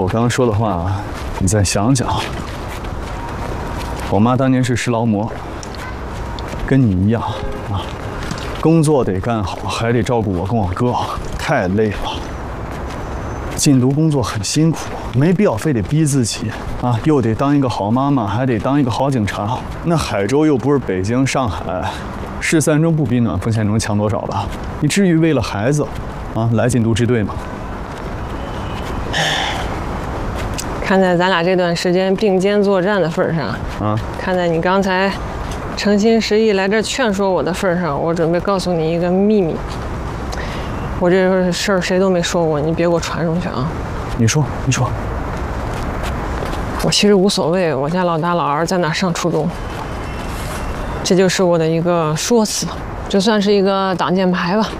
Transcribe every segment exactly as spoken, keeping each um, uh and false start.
刚刚说的话，你再想想。我妈当年是食劳模，跟你一样啊，工作得干好，还得照顾我跟我哥，太累了。禁毒工作很辛苦，没必要非得逼自己啊，又得当一个好妈妈，还得当一个好警察。那海州又不是北京、上海，市三中不比暖丰县城强多少吧？你至于为了孩子啊来禁毒支队吗？ 看在咱俩这段时间并肩作战的份上，啊，看在你刚才诚心实意来这劝说我的份上，我准备告诉你一个秘密。我这事儿谁都没说过，你别给我传出去啊！ 你说，你说。 我其实无所谓，我家老大老二在哪上初中，这就是我的一个说辞，就算是一个挡箭牌吧。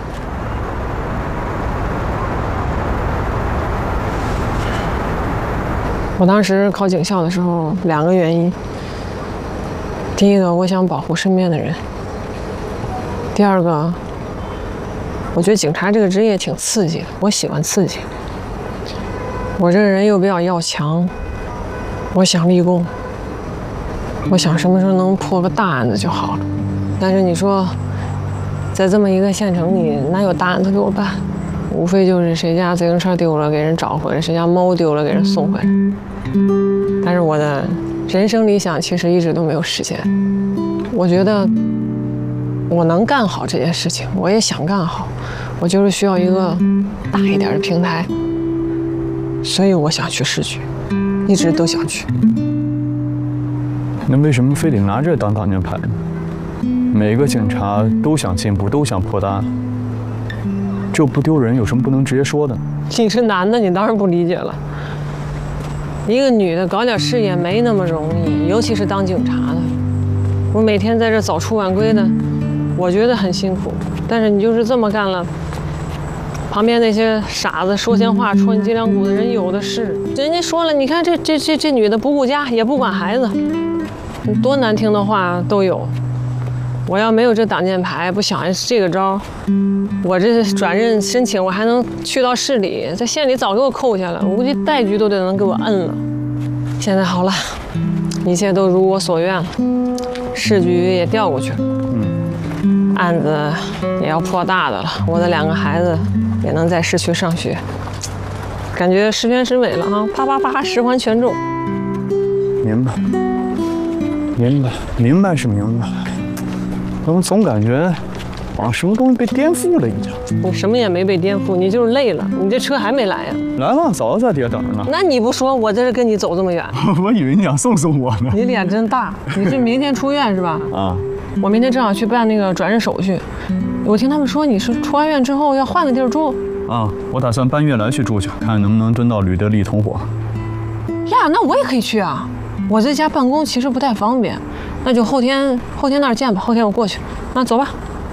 我当时考警校的时候，两个原因。第一个，我想保护身边的人；第二个，我觉得警察这个职业挺刺激的，我喜欢刺激。我这个人又比较要强，我想立功，我想什么时候能破个大案子就好了。但是你说，在这么一个县城里，哪有大案子给我办？无非就是谁家自行车丢了，给人找回来；谁家猫丢了，给人送回来。 但是我的人生理想其实一直都没有实现。我觉得我能干好这件事情，我也想干好，我就是需要一个大一点的平台，所以我想去市局，一直都想去。 那为什么非得拿这当挡箭牌呢？每个警察都想进步，都想破大案，这不丢人，有什么不能直接说的？ 你是男的，你当然不理解了。 一个女的搞点事业没那么容易，尤其是当警察的。我每天在这早出晚归的，我觉得很辛苦。但是你就是这么干了，旁边那些傻子说闲话、戳你脊梁骨的人有的是。人家说了，你看这这这这女的不顾家，也不管孩子，多难听的话都有。我要没有这挡箭牌，不想这个招，我这转任申请，我还能去到市里，在县里早给我扣下了，我估计代局都得能给我摁了。现在好了，一切都如我所愿了，市局也调过去了，嗯，案子也要破大的了，我的两个孩子也能在市区上学，感觉十全十美了啊！啪啪啪，十环全中。 明白，明白，明白是明白。 怎么总感觉好像什么东西被颠覆了一样？ 你什么也没被颠覆，你就是累了。你这车还没来呀？ 来了，早就在底下等着呢。 那你不说，我在这跟你走这么远。 我以为你想送送我呢。 你脸真大。你是明天出院是吧？啊。我明天正好去办那个转任手续。我听他们说你是出完院之后要换个地儿住。 啊，我打算搬悦来去住去，看能不能蹲到吕德利同伙。 呀，那我也可以去啊。我在家办公其实不太方便。 那就后天后天那儿见吧，后天我过去。那走吧。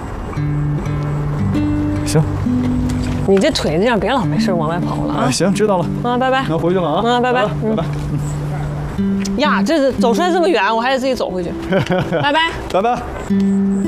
行。 你这腿这样，别老没事往外跑了啊。 哎，行，知道了。 啊，拜拜。 那回去了啊。 啊，拜拜。 拜拜。 呀，这走出来这么远，我还得自己走回去。拜拜。 拜拜。